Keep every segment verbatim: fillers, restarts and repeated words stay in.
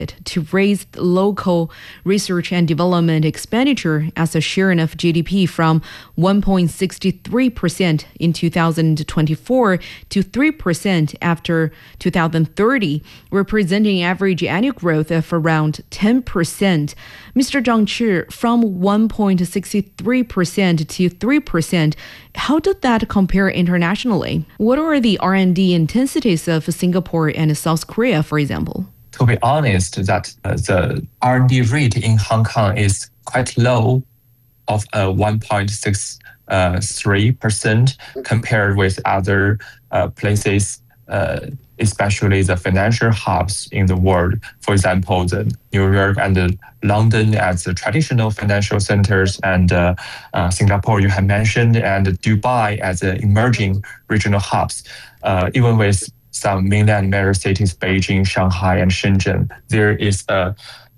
to raise local research and development expenditure as a share of G D P from one point six three percent in two thousand twenty-four to three percent after two thousand thirty, representing average annual growth of around ten percent. Mister Zhang Chi, from one point six three percent to three percent, how does that compare internationally? What are the R and D intensities of Singapore and South Korea, for example? To be honest, that uh, the R and D rate in Hong Kong is quite low, of uh, one point six three percent compared with other uh, places, uh, especially the financial hubs in the world. For example, the New York and the London as the traditional financial centers, and uh, uh, Singapore you have mentioned, and Dubai as the emerging regional hubs. Uh, even with some mainland major cities, Beijing, Shanghai, and Shenzhen, there is a,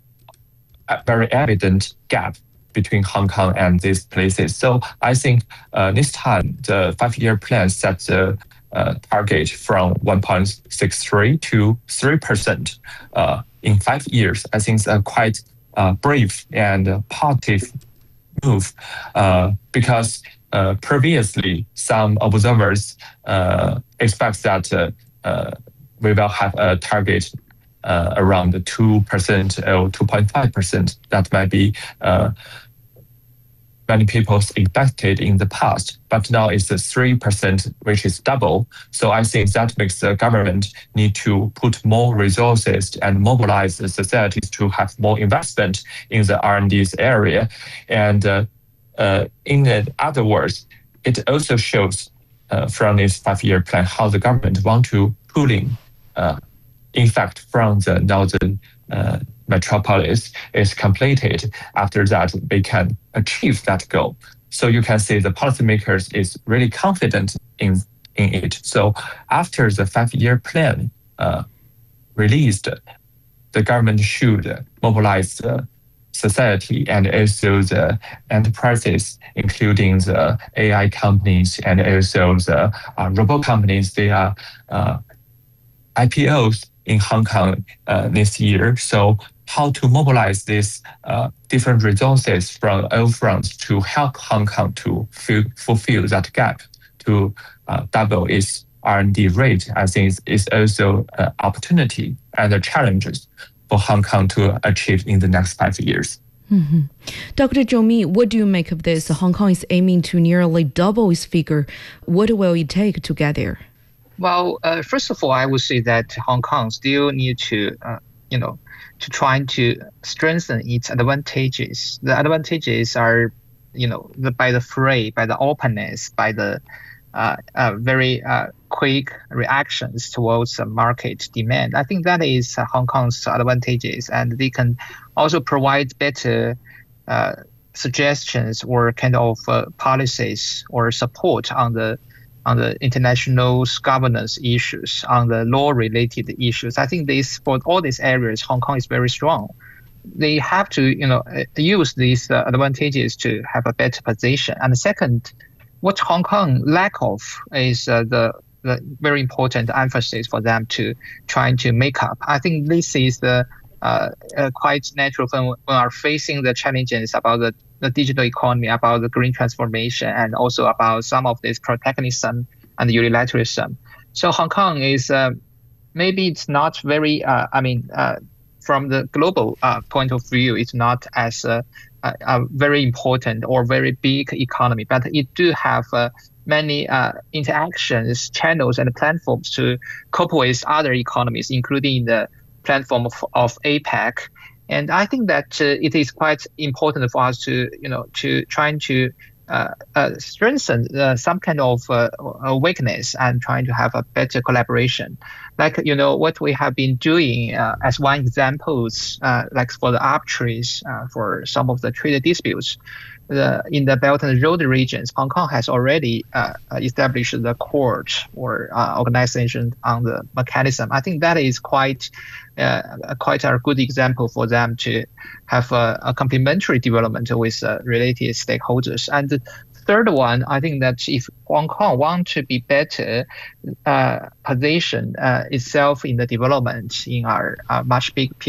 a very evident gap between Hong Kong and these places. So I think uh, this time the five-year plan sets the uh, target from one point six three to three percent uh, in five years. I think it's a quite uh, brave and positive move uh, because uh, previously some observers uh, expect that uh, Uh, we will have a target uh, around two percent or two point five percent. That might be uh, many people expected in the past, but now it's a three percent, which is double. So I think that makes the government need to put more resources and mobilize the societies to have more investment in the R and D area. And uh, uh, in other words, it also shows Uh, from this five-year plan, how the government want to pulling, uh, in fact, from the northern uh, metropolis is completed. After that, they can achieve that goal. So you can see the policymakers is really confident in, in it. So after the five-year plan uh, released, the government should mobilize the society and also the enterprises, including the A I companies and also the uh, robot companies. They are uh, I P Os in Hong Kong uh, this year. So how to mobilize these uh, different resources from all fronts to help Hong Kong to fill, fulfill that gap to uh, double its R and D rate, I think is, is also an opportunity and the challenges for Hong Kong to achieve in the next five years. Mm-hmm. Doctor Zhou Mi, what do you make of this? Hong Kong is aiming to nearly double its figure. What will it take to get there? Well, uh, first of all, I would say that Hong Kong still need to, uh, you know, to try to strengthen its advantages. The advantages are, you know, the, by the free, by the openness, by the uh, uh, very uh, quick reactions towards the market demand. I think that is uh, Hong Kong's advantages, and they can also provide better uh, suggestions or kind of uh, policies or support on the on the international governance issues, on the law-related issues. I think this for all these areas, Hong Kong is very strong. They have to, you know, use these uh, advantages to have a better position. And second, what Hong Kong lack of is uh, the, the very important emphasis for them to trying to make up. I think this is the uh, uh, quite natural when we are facing the challenges about the, the digital economy, about the green transformation, and also about some of this protectionism and unilateralism. So Hong Kong is uh, maybe it's not very, uh, I mean, uh, from the global uh, point of view, it's not as uh, a, a very important or very big economy, but it do have uh, many uh, interactions, channels, and platforms to cope with other economies, including the platform of, of APEC. And I think that uh, it is quite important for us to, you know, to trying to uh, uh, strengthen uh, some kind of uh, weakness and trying to have a better collaboration. Like, you know, what we have been doing uh, as one example, uh, like for the arbitraries, uh, for some of the trade disputes, the, in the Belt and Road regions, Hong Kong has already uh, established the court or uh, organization on the mechanism. I think that is quite uh, quite a good example for them to have a, a complementary development with uh, related stakeholders. And the third one, I think that if Hong Kong want to be better uh, position uh, itself in the development in our uh, much big, big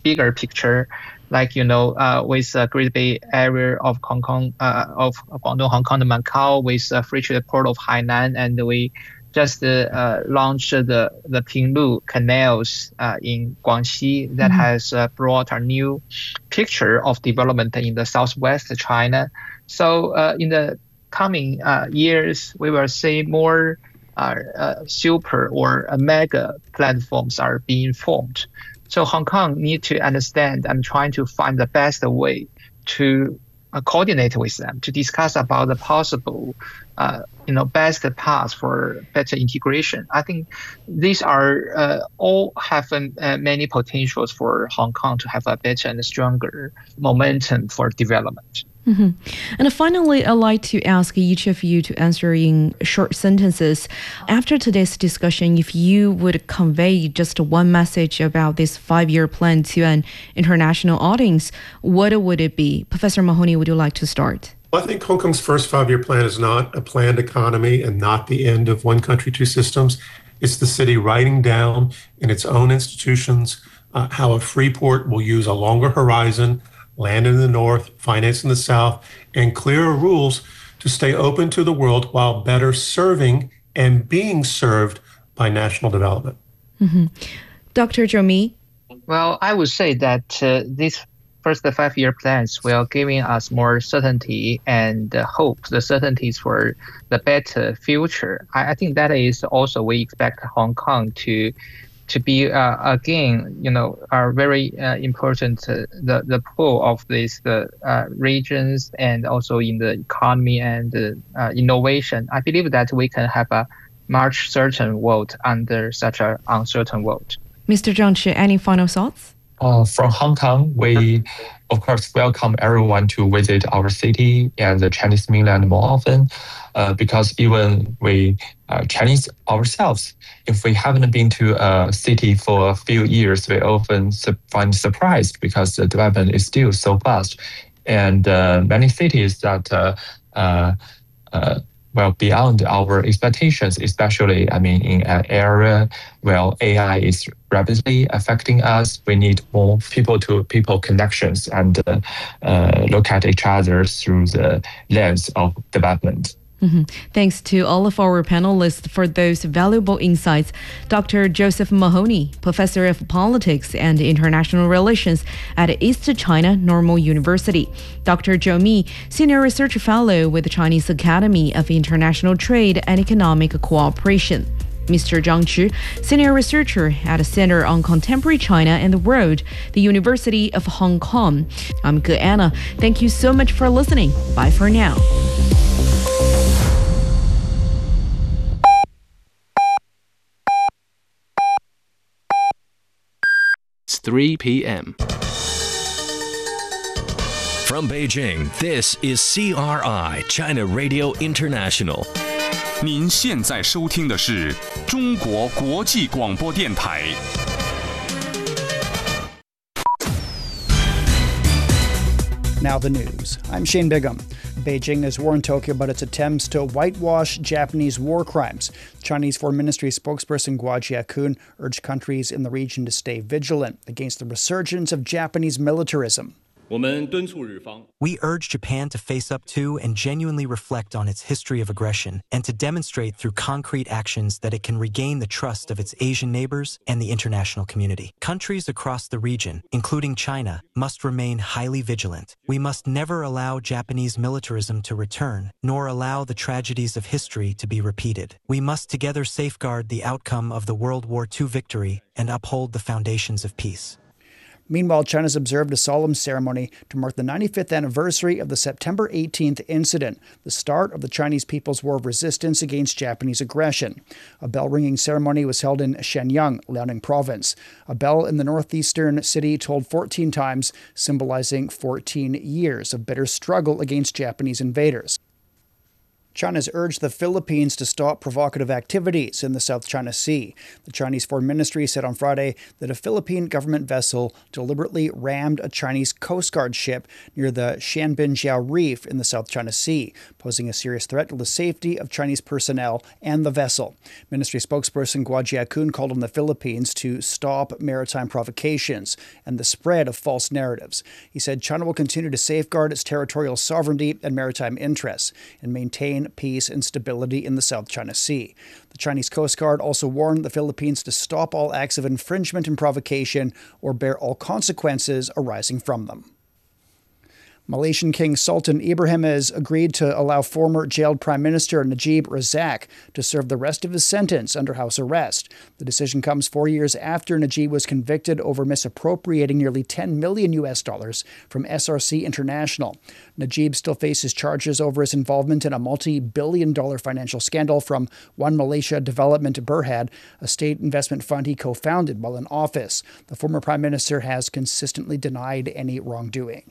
bigger picture, like, you know, uh, with the Great Bay Area of Hong Kong, uh, of Guangdong, Hong Kong, and Macau, with the free trade port of Hainan, and we just uh, launched the the Pinglu canals uh, in Guangxi that mm-hmm. has uh, brought a new picture of development in the southwest China. So uh, in the coming uh, years, we will see more uh, uh, super or uh, mega platforms are being formed. So Hong Kong need to understand and trying to find the best way to uh, coordinate with them to discuss about the possible, uh, you know, best path for better integration. I think these are uh, all have uh, many potentials for Hong Kong to have a better and stronger momentum for development. Mm-hmm. And finally, I'd like to ask each of you to answer in short sentences. After today's discussion, if you would convey just one message about this five-year plan to an international audience, what would it be? Professor Mahoney, would you like to start? Well, I think Hong Kong's first five-year plan is not a planned economy and not the end of one country, two systems. It's the city writing down in its own institutions uh, how a free port will use a longer horizon, land in the north, finance in the south, and clearer rules to stay open to the world while better serving and being served by national development. Mm-hmm. Doctor Zhou Mi? Well, I would say that uh, these first five-year plans will giving us more certainty and uh, hope, the certainties for the better future. I, I think that is also we expect Hong Kong to to be uh, again, you know, are very uh, important uh, the the pull of these the uh, regions and also in the economy and uh, uh, innovation. I believe that we can have a much certain world under such an uncertain world. Mister Zhang Chi, any final thoughts? Uh, from Hong Kong, we of course welcome everyone to visit our city and the Chinese mainland more often, uh, because even we uh, Chinese ourselves, if we haven't been to a city for a few years, we often su- find surprised because the development is still so fast, and uh, many cities that uh, uh, uh, well beyond our expectations, especially I mean in an area where A I is rapidly affecting us. We need more people-to-people connections and uh, uh, look at each other through the lens of development. Mm-hmm. Thanks to all of our panelists for those valuable insights. Doctor Joseph Mahoney, Professor of Politics and International Relations at East China Normal University. Doctor Zhou Mi, Senior Research Fellow with the Chinese Academy of International Trade and Economic Cooperation. Mister Zhang Chi, Senior Researcher at the Center on Contemporary China and the World, the University of Hong Kong. I'm Ge Anna. Thank you so much for listening. Bye for now. It's three p.m. From Beijing, this is C R I, China Radio International. 您现在收听的是中国国际广播电台。 Now the news. I'm Shane Bigham. Beijing has warned Tokyo about its attempts to whitewash Japanese war crimes. Chinese Foreign Ministry spokesperson Guo Jiakun urged countries in the region to stay vigilant against the resurgence of Japanese militarism. We urge Japan to face up to and genuinely reflect on its history of aggression and to demonstrate through concrete actions that it can regain the trust of its Asian neighbors and the international community. Countries across the region, including China, must remain highly vigilant. We must never allow Japanese militarism to return, nor allow the tragedies of history to be repeated. We must together safeguard the outcome of the World War Two victory and uphold the foundations of peace. Meanwhile, China's observed a solemn ceremony to mark the ninety-fifth anniversary of the September eighteenth incident, the start of the Chinese People's War of Resistance against Japanese aggression. A bell-ringing ceremony was held in Shenyang, Liaoning Province. A bell in the northeastern city tolled fourteen times, symbolizing fourteen years of bitter struggle against Japanese invaders. China has urged the Philippines to stop provocative activities in the South China Sea. The Chinese Foreign Ministry said on Friday that a Philippine government vessel deliberately rammed a Chinese Coast Guard ship near the Xianbinjiao Reef in the South China Sea, posing a serious threat to the safety of Chinese personnel and the vessel. Ministry spokesperson Guo Jiakun called on the Philippines to stop maritime provocations and the spread of false narratives. He said China will continue to safeguard its territorial sovereignty and maritime interests and maintain peace and stability in the South China Sea. The Chinese Coast Guard also warned the Philippines to stop all acts of infringement and provocation or bear all consequences arising from them. Malaysian King Sultan Ibrahim has agreed to allow former jailed Prime Minister Najib Razak to serve the rest of his sentence under house arrest. The decision comes four years after Najib was convicted over misappropriating nearly ten million U S dollars from S R C International. Najib still faces charges over his involvement in a multi-billion dollar financial scandal from One Malaysia Development Berhad, a state investment fund he co-founded while in office. The former Prime Minister has consistently denied any wrongdoing.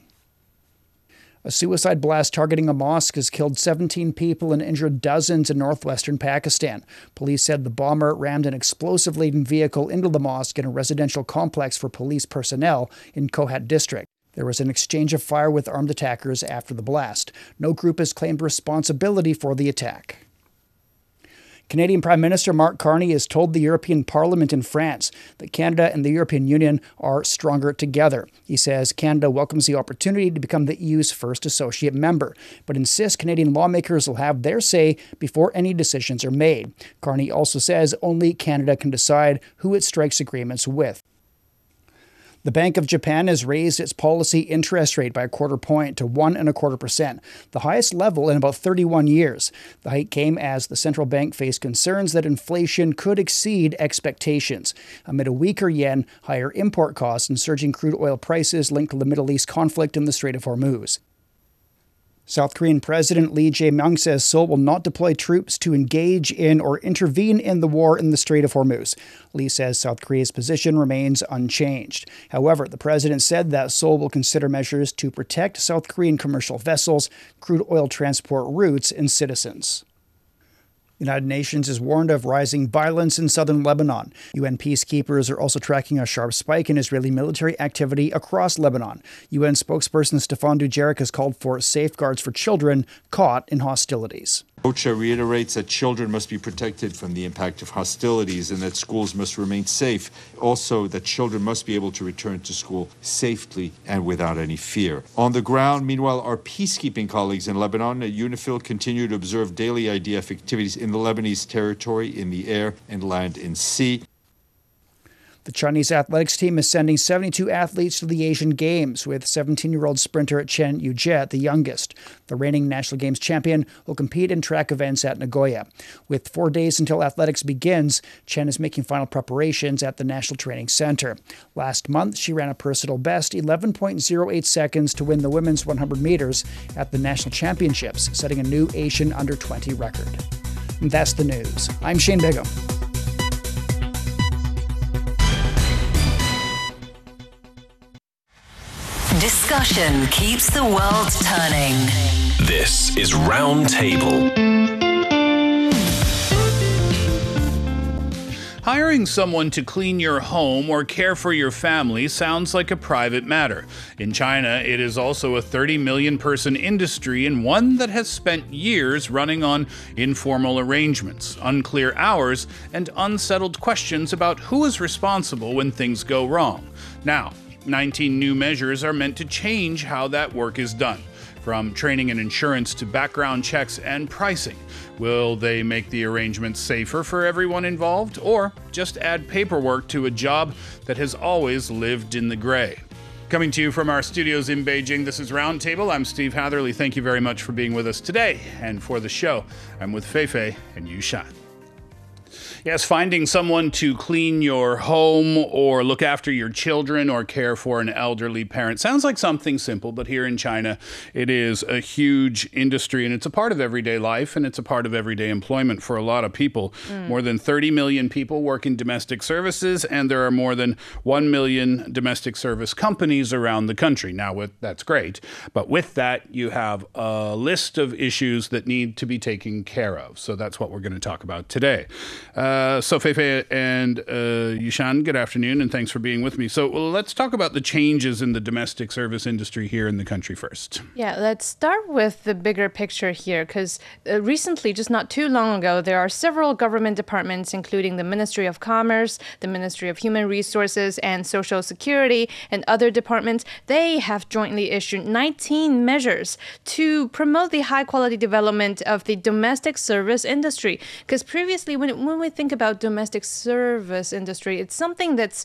A suicide blast targeting a mosque has killed seventeen people and injured dozens in northwestern Pakistan. Police said the bomber rammed an explosive-laden vehicle into the mosque in a residential complex for police personnel in Kohat district. There was an exchange of fire with armed attackers after the blast. No group has claimed responsibility for the attack. Canadian Prime Minister Mark Carney has told the European Parliament in France that Canada and the European Union are stronger together. He says Canada welcomes the opportunity to become the E U's first associate member, but insists Canadian lawmakers will have their say before any decisions are made. Carney also says only Canada can decide who it strikes agreements with. The Bank of Japan has raised its policy interest rate by a quarter point to one and a quarter percent, the highest level in about thirty-one years. The hike came as the central bank faced concerns that inflation could exceed expectations. Amid a weaker yen, higher import costs, and surging crude oil prices linked to the Middle East conflict in the Strait of Hormuz. South Korean President Lee Jae-myung says Seoul will not deploy troops to engage in or intervene in the war in the Strait of Hormuz. Lee says South Korea's position remains unchanged. However, the president said that Seoul will consider measures to protect South Korean commercial vessels, crude oil transport routes, and citizens. The United Nations is warned of rising violence in southern Lebanon. U N peacekeepers are also tracking a sharp spike in Israeli military activity across Lebanon. U N spokesperson Stefan Dujarric has called for safeguards for children caught in hostilities. OCHA reiterates that children must be protected from the impact of hostilities and that schools must remain safe. Also, that children must be able to return to school safely and without any fear. On the ground, meanwhile, our peacekeeping colleagues in Lebanon at UNIFIL continue to observe daily I D F activities in the Lebanese territory, in the air and land and sea. The Chinese athletics team is sending seventy-two athletes to the Asian Games, with seventeen-year-old sprinter Chen Yujie the youngest. The reigning National Games champion will compete in track events at Nagoya. With four days until athletics begins, Chen is making final preparations at the National Training Center. Last month, she ran a personal best eleven point oh eight seconds to win the women's one hundred meters at the National Championships, setting a new Asian under twenty record. And that's the news. I'm Shane Bigham. Discussion keeps the world turning. This is Roundtable. Hiring someone to clean your home or care for your family sounds like a private matter. In China, it is also a thirty million person industry and one that has spent years running on informal arrangements, unclear hours, and unsettled questions about who is responsible when things go wrong. Now, nineteen new measures are meant to change how that work is done, from training and insurance to background checks and pricing. Will they make the arrangements safer for everyone involved, or just add paperwork to a job that has always lived in the gray? Coming to you from our studios in Beijing, this is Roundtable. I'm Steve Hatherley. Thank you very much for being with us today. And for the show, I'm with Fei Fei and Yu Shan. Yes, finding someone to clean your home or look after your children or care for an elderly parent sounds like something simple, but here in China, it is a huge industry and it's a part of everyday life and it's a part of everyday employment for a lot of people. Mm. More than thirty million people work in domestic services and there are more than one million domestic service companies around the country. Now, with, that's great, but with that, you have a list of issues that need to be taken care of. So that's what we're going to talk about today. Uh, so Feifei and uh, Yushan, good afternoon, and thanks for being with me. So well, let's talk about the changes in the domestic service industry here in the country first. Yeah, let's start with the bigger picture here, because uh, recently, just not too long ago, there are several government departments, including the Ministry of Commerce, the Ministry of Human Resources and Social Security, and other departments. They have jointly issued nineteen measures to promote the high-quality development of the domestic service industry. Because previously, when, when we think about domestic service industry, it's something that's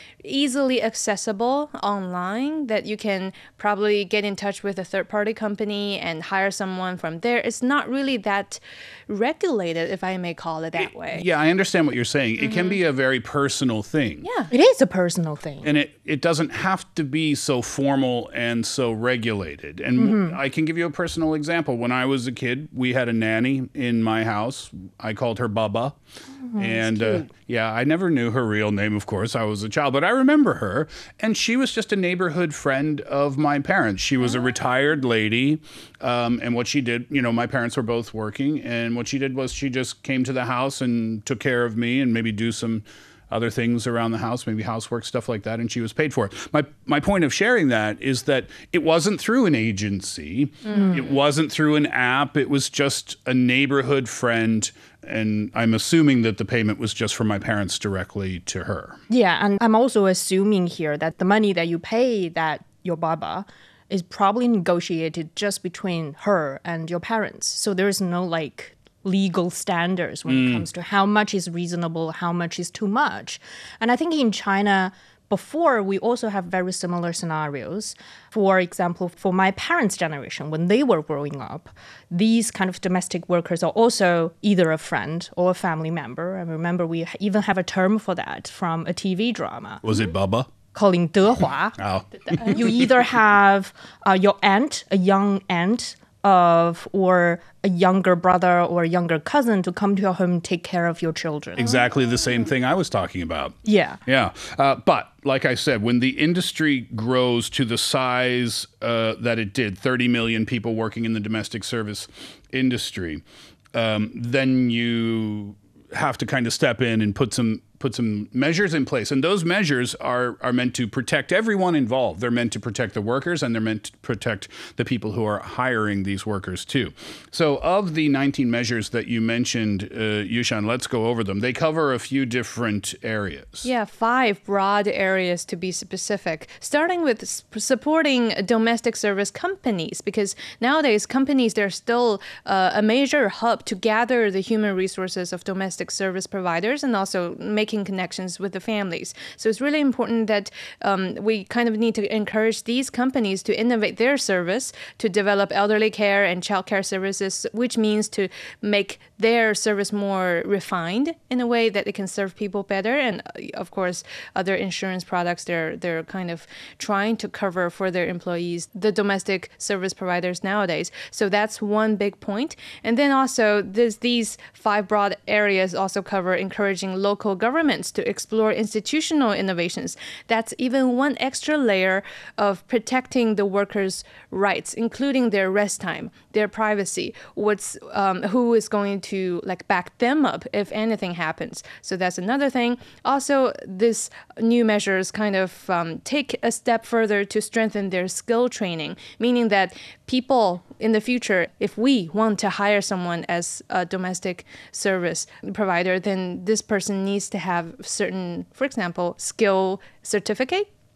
easily accessible online, that you can probably get in touch with a third-party company and hire someone from there. It's not really that regulated, if I may call it that it, way. Yeah, I understand what you're saying. Mm-hmm. It can be a very personal thing. Yeah, it is a personal thing. And it, it doesn't have to be so formal and so regulated. And mm-hmm. I can give you a personal example. When I was a kid, we had a nanny in my house. I called her Baba. Oh, and uh, yeah, I never knew her real name, of course. I was a child, but I remember her. And she was just a neighborhood friend of my parents. She was a retired lady. Um, and what she did, you know, my parents were both working. And what she did was she just came to the house and took care of me and maybe do some other things around the house, maybe housework, stuff like that, and she was paid for it. My my point of sharing that is that it wasn't through an agency. Mm. It wasn't through an app. It was just a neighborhood friend, and I'm assuming that the payment was just from my parents directly to her. Yeah, and I'm also assuming here that the money that you pay that your baba is probably negotiated just between her and your parents. So there is no like legal standards when mm. it comes to how much is reasonable, how much is too much. And I think in China, before, we also have very similar scenarios. For example, for my parents' generation, when they were growing up, these kind of domestic workers are also either a friend or a family member. I remember we even have a term for that from a T V drama. Was it Baba? Calling Dehua. Oh. You either have uh, your aunt, a young aunt, of or a younger brother or a younger cousin to come to your home and take care of your children. Exactly the same thing I was talking about. Yeah. Yeah. Uh, but like I said, when the industry grows to the size uh, that it did, thirty million people working in the domestic service industry, um, then you have to kind of step in and put some put some measures in place. And those measures are are meant to protect everyone involved. They're meant to protect the workers and they're meant to protect the people who are hiring these workers too. So of the nineteen measures that you mentioned, uh, Yushan, let's go over them. They cover a few different areas. Yeah, five broad areas to be specific. Starting with supporting domestic service companies, because nowadays companies, they're still uh, a major hub to gather the human resources of domestic service providers and also make connections with the families. So it's really important that um, we kind of need to encourage these companies to innovate their service, to develop elderly care and childcare services, which means to make their service more refined in a way that it can serve people better. And of course, other insurance products, they're they're kind of trying to cover for their employees, the domestic service providers nowadays. So that's one big point. And then also this, these five broad areas also cover encouraging local government to explore institutional innovations. That's even one extra layer of protecting the workers' rights, including their rest time, their privacy, what's um, who is going to like back them up if anything happens. So that's another thing. Also, this new measures kind of um, take a step further to strengthen their skill training, meaning that people in the future, if we want to hire someone as a domestic service provider, then this person needs to have certain, for example, skill certificate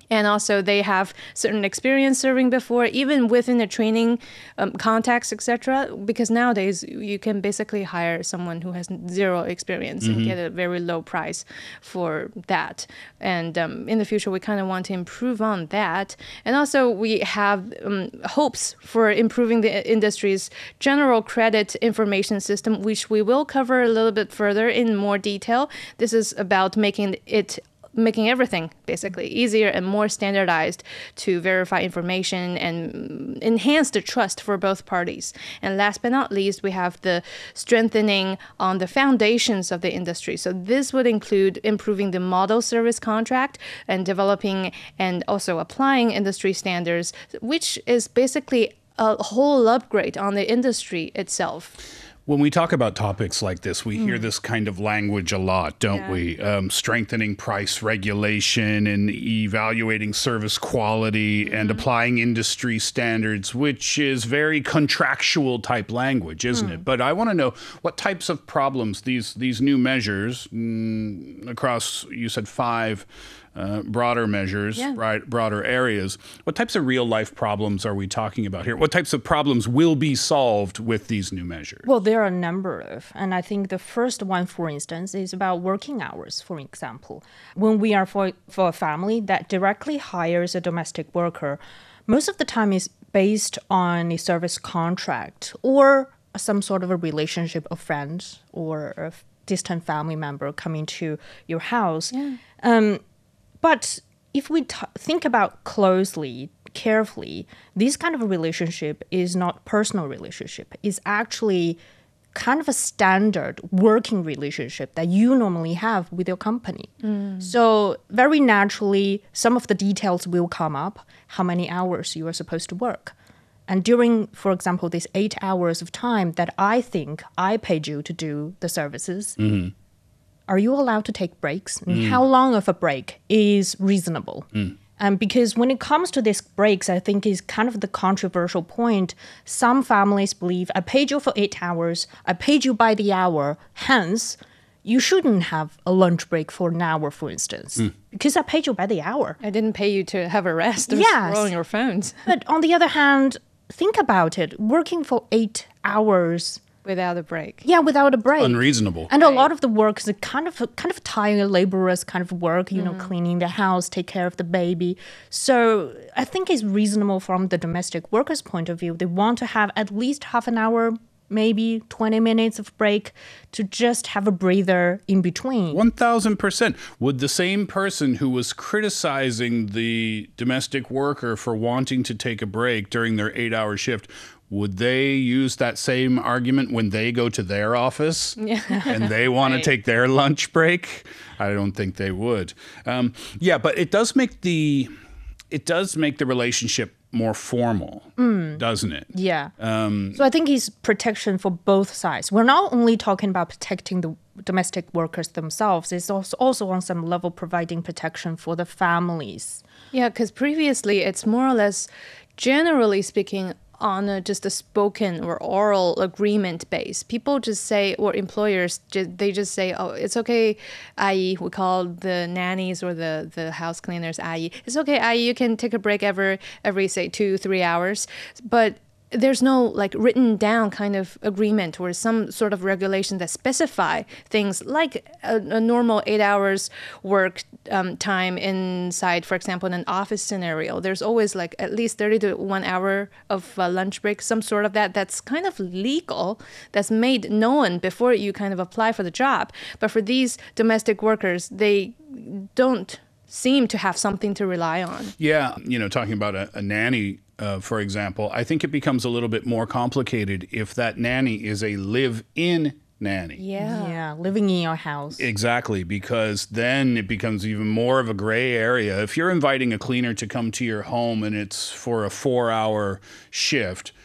And also they have certain experience serving before, even within the training um, context, et cetera. Because nowadays you can basically hire someone who has zero experience mm-hmm. and get a very low price for that. And um, in the future, we kind of want to improve on that. And also we have um, hopes for improving the industry's general credit information system, which we will cover a little bit further in more detail. This is about making it making everything basically easier and more standardized to verify information and enhance the trust for both parties. And last but not least, we have the strengthening on the foundations of the industry. So this would include improving the model service contract and developing and also applying industry standards, which is basically a whole upgrade on the industry itself. When we talk about topics like this, we mm. hear this kind of language a lot, don't yeah. we? Um, strengthening price regulation and evaluating service quality mm-hmm. and applying industry standards, which is very contractual type language, isn't mm. it? But I want to know what types of problems these, these new measures mm, across, you said five Uh, broader measures, yeah. right, broader areas. What types of real life problems are we talking about here? What types of problems will be solved with these new measures? Well, there are a number of, and I think the first one, for instance, is about working hours, for example. When we are for, for a family that directly hires a domestic worker, most of the time is based on a service contract or some sort of a relationship of friends or a distant family member coming to your house. Yeah. Um, But if we t- think about closely, carefully, this kind of a relationship is not personal relationship. It's actually kind of a standard working relationship that you normally have with your company. Mm. So very naturally, some of the details will come up, how many hours you are supposed to work. And during, for example, these eight hours of time that I think I paid you to do the services, mm-hmm. are you allowed to take breaks? And Mm. how long of a break is reasonable? Mm. Um, because when it comes to these breaks, I think is kind of the controversial point. Some families believe, I paid you for eight hours, I paid you by the hour, hence, you shouldn't have a lunch break for an hour, for instance, Mm. because I paid you by the hour. I didn't pay you to have a rest of Yes. scrolling your phones. But on the other hand, think about it, working for eight hours without a break. Yeah, without a break. Unreasonable. And right. a lot of the work is a kind of kind of tiring, laborious kind of work, you Mm-hmm. know, cleaning the house, take care of the baby. So I think it's reasonable from the domestic workers' point of view. They want to have at least half an hour, maybe twenty minutes of break to just have a breather in between. one thousand percent. Would the same person who was criticizing the domestic worker for wanting to take a break during their eight-hour shift, would they use that same argument when they go to their office Yeah. and they want Right. to take their lunch break? I don't think they would. Um, yeah, but it does make the it does make the relationship more formal, Mm. doesn't it? Yeah. Um, So I think it's protection for both sides. We're not only talking about protecting the domestic workers themselves, it's also, also on some level providing protection for the families. Yeah, because previously it's more or less, generally speaking, on a, just a spoken or oral agreement base. People just say, or employers, ju- they just say, oh, it's okay, 阿姨, we call the nannies or the, the house cleaners 阿姨. It's okay, 阿姨, you can take a break every, every, say, two, three hours. But there's no like written down kind of agreement or some sort of regulation that specify things like a, a normal eight hours work um, time inside, for example, in an office scenario. There's always like at least thirty to one hour of uh, lunch break, some sort of that. That's kind of legal, that's made known before you kind of apply for the job. But for these domestic workers, they don't seem to have something to rely on. Yeah, you know, talking about a, a nanny, uh, for example, I think it becomes a little bit more complicated if that nanny is a live-in nanny. Yeah. Yeah, living in your house. Exactly, because then it becomes even more of a gray area. If you're inviting a cleaner to come to your home and it's for a four-hour shift,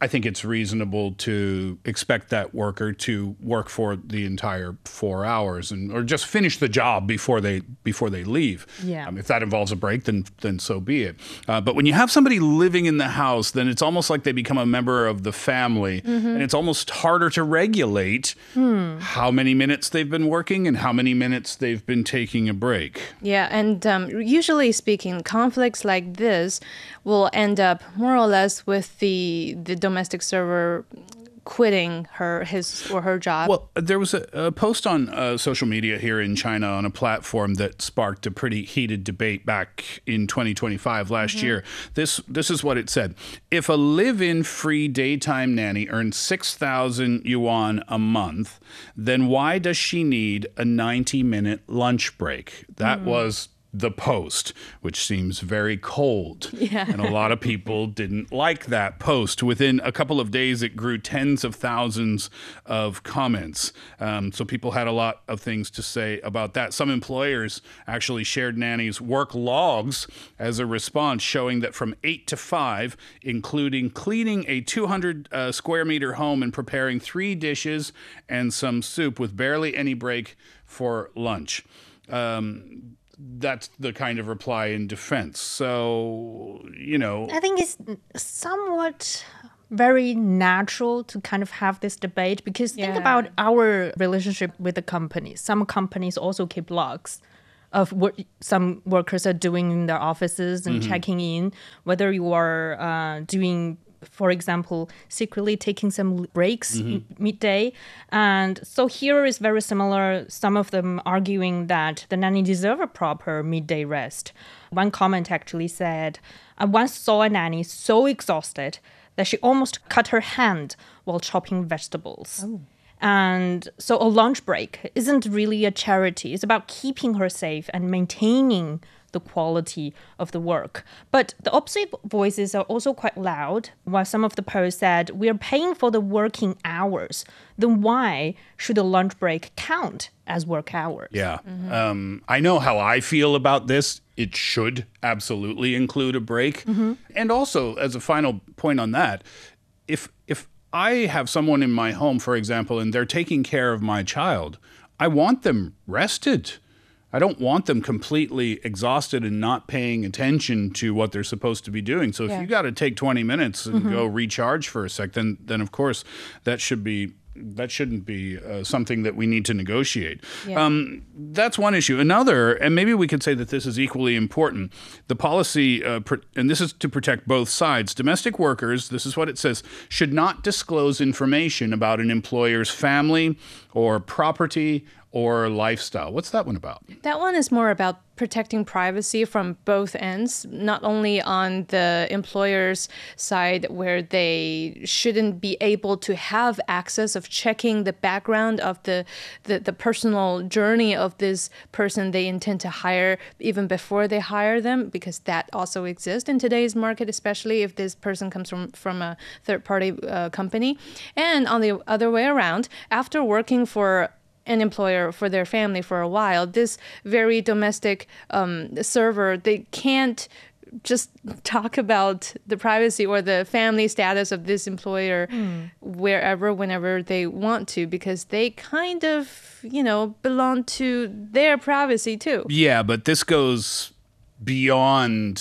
I think it's reasonable to expect that worker to work for the entire four hours and or just finish the job before they before they leave. Yeah. Um, if that involves a break, then then so be it. Uh, but when you have somebody living in the house, then it's almost like they become a member of the family, Mm-hmm. and it's almost harder to regulate Hmm. how many minutes they've been working and how many minutes they've been taking a break. Yeah, and um, usually speaking, conflicts like this will end up more or less with the the domestic server quitting her his or her job. Well, there was a, a post on uh, social media here in China on a platform that sparked a pretty heated debate back in twenty twenty-five last Mm-hmm. year. This this is what it said: if a live-in free daytime nanny earns six thousand yuan a month, then why does she need a ninety minute lunch break? That Mm. was the post, which seems very cold. Yeah. And a lot of people didn't like that post. Within a couple of days, it grew tens of thousands of comments. Um, so people had a lot of things to say about that. Some employers actually shared nannies' work logs as a response, showing that from eight to five, including cleaning a two hundred uh, square meter home and preparing three dishes and some soup with barely any break for lunch. Um, That's the kind of reply in defense. So, you know. I think it's somewhat very natural to kind of have this debate because think Yeah. about our relationship with the companies. Some companies also keep logs of what some workers are doing in their offices and Mm-hmm. checking in, whether you are uh, doing, for example, secretly taking some breaks Mm-hmm. m- midday. And so here is very similar, some of them arguing that the nanny deserve a proper midday rest. One comment actually said, I once saw a nanny so exhausted that she almost cut her hand while chopping vegetables. Oh. And so a lunch break isn't really a charity. It's about keeping her safe and maintaining the quality of the work. But the opposite voices are also quite loud. While some of the posts said, we are paying for the working hours, then why should a lunch break count as work hours? Yeah. Um, I know how I feel about this. It should absolutely include a break. And also, as a final point on that, if if I have someone in my home, for example, and they're taking care of my child, I want them rested. I don't want them completely exhausted and not paying attention to what they're supposed to be doing. So if Yeah. you got to take twenty minutes and go recharge for a sec, then then of course that should be that shouldn't be uh, something that we need to negotiate. Yeah. Um, that's one issue. Another, and maybe we could say that this is equally important, the policy, uh, pr- and this is to protect both sides. Domestic workers, this is what it says, should not disclose information about an employer's family or property or lifestyle. What's that one about? That one is more about protecting privacy from both ends, not only on the employer's side where they shouldn't be able to have access of checking the background of the, the, the personal journey of this person they intend to hire even before they hire them, because that also exists in today's market, especially if this person comes from, from a third-party uh, company. And on the other way around, after working for an employer for their family for a while, this very domestic um, server, they can't just talk about the privacy or the family status of this employer wherever, whenever they want to, because they kind of, you know, belong to their privacy too. Yeah, but this goes beyond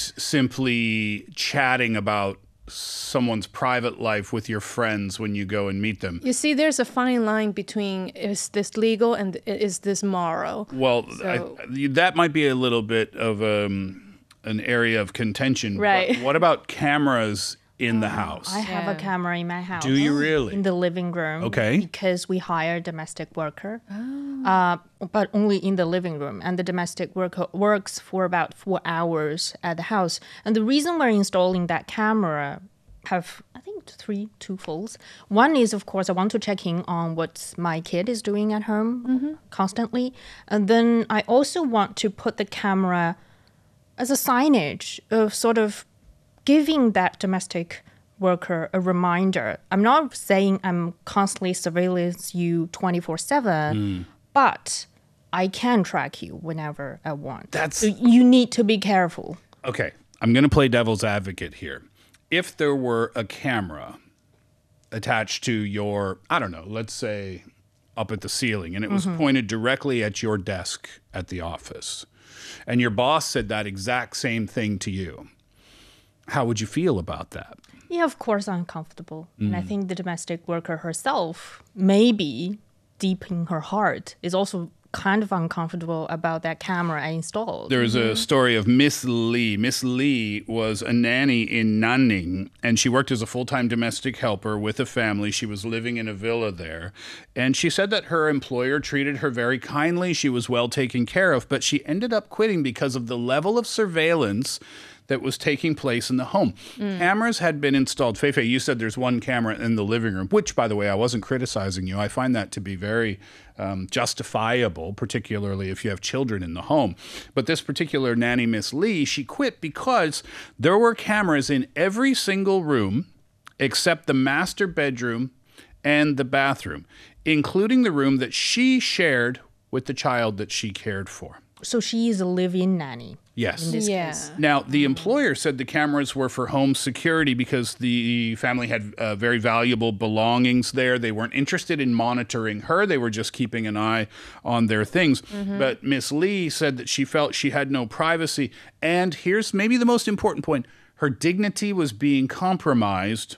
simply chatting about someone's private life with your friends when you go and meet them. You see, there's a fine line between is this legal and is this moral? Well, So- I, that might be a little bit of um, an area of contention. Right. But what about cameras in the house? I have a camera in my house. Do you really? In the living room. Okay. Because we hire a domestic worker, uh, but only in the living room. And the domestic worker works for about four hours at the house. And the reason we're installing that camera have, I think, three twofolds. One is, of course, I want to check in on what my kid is doing at home constantly. And then I also want to put the camera as a signage of sort of giving that domestic worker a reminder. I'm not saying I'm constantly surveillance you twenty-four seven, but I can track you whenever I want. That's- So you need to be careful. Okay, I'm going to play devil's advocate here. If there were a camera attached to your, I don't know, let's say up at the ceiling, and it was Mhm. pointed directly at your desk at the office, and your boss said that exact same thing to you, how would you feel about that? Yeah, of course, uncomfortable. And I Mm. think the domestic worker herself, maybe deep in her heart, is also kind of uncomfortable about that camera I installed. There's a story of Miss Lee. Miss Lee was a nanny in Nanning, and she worked as a full-time domestic helper with a family. She was living in a villa there. And she said that her employer treated her very kindly. She was well taken care of, but she ended up quitting because of the level of surveillance that was taking place in the home. Mm. Cameras had been installed. Feifei, you said there's one camera in the living room, which, by the way, I wasn't criticizing you. I find that to be very um, justifiable, particularly if you have children in the home. But this particular nanny, Miss Lee, she quit because there were cameras in every single room except the master bedroom and the bathroom, including the room that she shared with the child that she cared for. So she is a live-in nanny. Yes. In this Yeah. case. Now, the employer said the cameras were for home security because the family had uh, very valuable belongings there. They weren't interested in monitoring her. They were just keeping an eye on their things. Mhm. But Miss Lee said that she felt she had no privacy. And here's maybe the most important point. Her dignity was being compromised,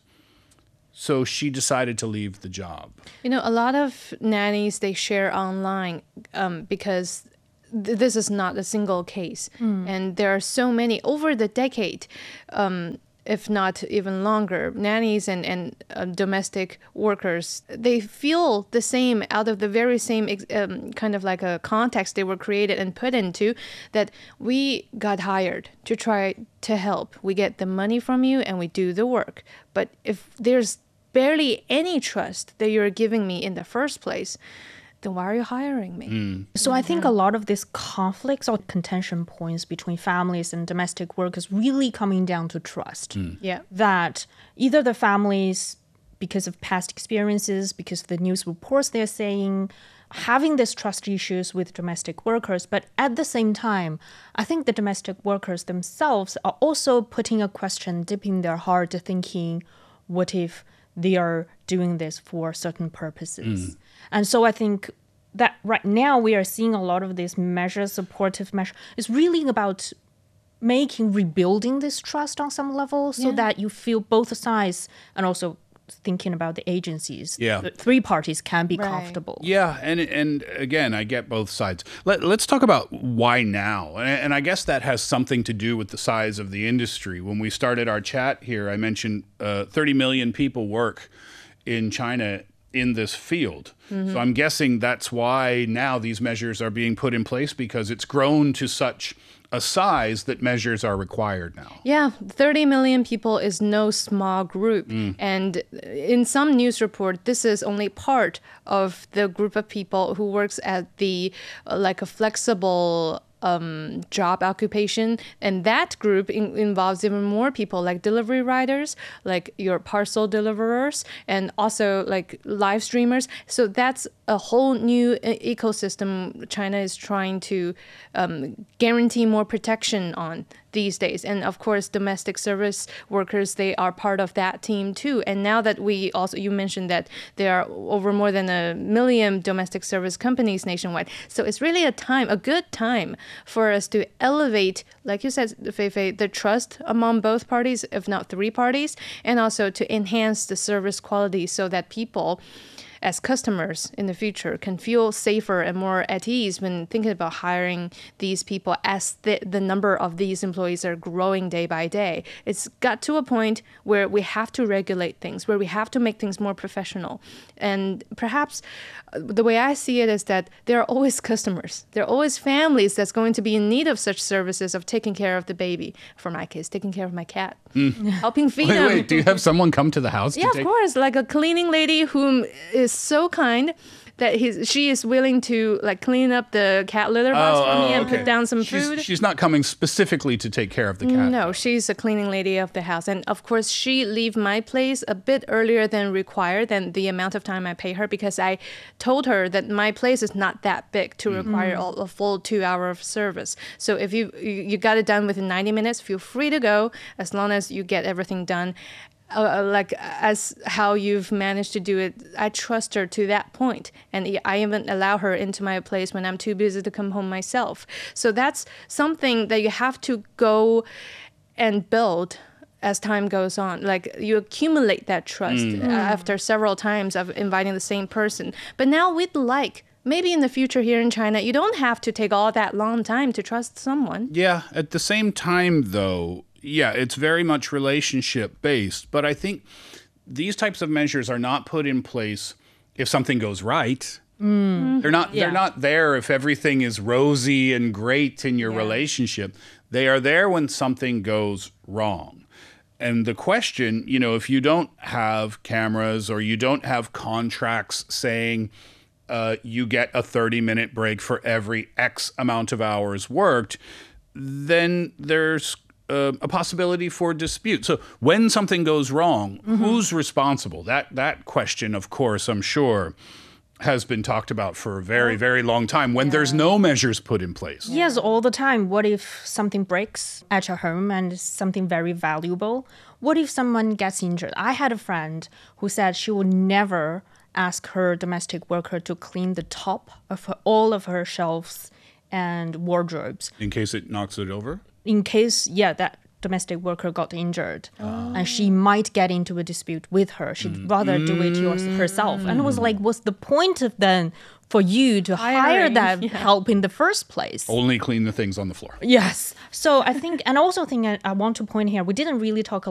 so she decided to leave the job. You know, a lot of nannies, they share online um, because th- this is not a single case. Mm. And there are so many over the decade, um, if not even longer, nannies and, and uh, domestic workers, they feel the same out of the very same ex- um, kind of like a context they were created and put into, that we got hired to try to help. We get the money from you and we do the work. But if there's barely any trust that you're giving me in the first place, then why are you hiring me? So I think a lot of these conflicts or contention points between families and domestic workers really coming down to trust. Yeah. That either the families, because of past experiences, because of the news reports they're saying, having these trust issues with domestic workers, but at the same time, I think the domestic workers themselves are also putting a question deep in their heart, thinking, what if they are doing this for certain purposes? Mm. And so I think that right now we are seeing a lot of these measures, supportive measures. It's really about making, rebuilding this trust on some level so Yeah. that you feel both sides, and also thinking about the agencies. Yeah. The three parties can be Right. comfortable. Yeah, and and again, I get both sides. Let, let's talk about why now. And, and I guess that has something to do with the size of the industry. When we started our chat here, I mentioned uh, thirty million people work in China in this field. Mhm. So I'm guessing that's why now these measures are being put in place, because it's grown to such a size that measures are required now. Yeah, thirty million people is no small group. Mm. And in some news report, this is only part of the group of people who works at the, uh, like a flexible um, job occupation. And that group in- involves even more people, like delivery riders, like your parcel deliverers, and also like live streamers. So that's a whole new e- ecosystem China is trying to um, guarantee more protection on these days. And of course, domestic service workers, they are part of that team too. And now that we also, you mentioned that there are over more than a million domestic service companies nationwide. So it's really a time, a good time for us to elevate, like you said, Feifei, the trust among both parties, if not three parties, and also to enhance the service quality so that people, as customers in the future, can feel safer and more at ease when thinking about hiring these people, as the, the number of these employees are growing day by day. It's got to a point where we have to regulate things, where we have to make things more professional. And perhaps uh, the way I see it is that there are always customers. There are always families that's going to be in need of such services, of taking care of the baby. For my case, taking care of my cat. Mm. Helping feed Wait, them. wait, do you have someone come to the house? Yeah, to of take- course. Like a cleaning lady whom is so kind that he's, she is willing to like clean up the cat litter box Oh, for me oh, and okay. put down some She's- food. She's not coming specifically to take care of the cat. No, she's a cleaning lady of the house. And of course, she leave my place a bit earlier than required, than the amount of time I pay her, because I told her that my place is not that big to require Mm. a, a full two hour of service. So if you, you you got it done within ninety minutes, feel free to go, as long as you get everything done uh, like as how you've managed to do it, I trust her to that point. And I even allow her into my place when I'm too busy to come home myself. So that's something that you have to go and build as time goes on. Like you accumulate that trust Mm. after several times of inviting the same person. But now we'd like, maybe in the future here in China, you don't have to take all that long time to trust someone. Yeah, at the same time, though, yeah, it's very much relationship based. But I think these types of measures are not put in place if something goes right. Mm. They're not. Yeah. They're not there if everything is rosy and great in your Yeah. relationship. They are there when something goes wrong. And the question, you know, if you don't have cameras or you don't have contracts saying uh, you get a thirty minute break for every X amount of hours worked, then there's uh, a possibility for dispute. So when something goes wrong, who's responsible? That that question, of course, I'm sure, has been talked about for a very, very long time when there's no measures put in place. Yes, all the time. What if something breaks at your home and it's something very valuable? What if someone gets injured? I had a friend who said she would never ask her domestic worker to clean the top of her, all of her shelves and wardrobes. In case it knocks it over? In case, yeah, that domestic worker got injured and she might get into a dispute with her. She'd rather do it yours, herself. And it was like, what's the point of then for you to hire Hiring, that yeah. help in the first place? Only clean the things on the floor. Yes. So I think, and also think I, I want to point here, we didn't really talk a